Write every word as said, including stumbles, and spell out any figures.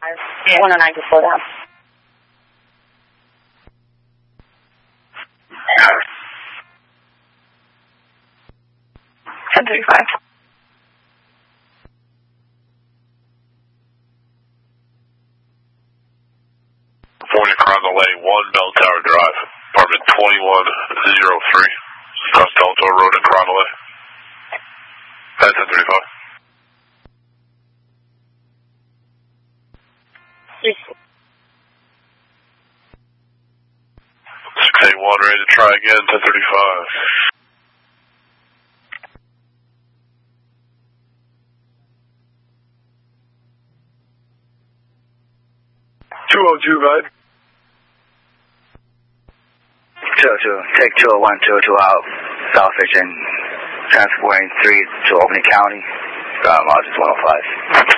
Yeah. one oh nine to slow down. ten thirty-five. California Crime Delay, one Bell Tower Drive, apartment twenty-one oh three, across Delta Road in Crime Delay. That's ten thirty-five. six eighty-one, ready to try again, ten thirty-five. two oh two, bud. two oh two, take two oh one, two oh two out, South Fiction, transporting three to Albany County, ground mileage is one oh five.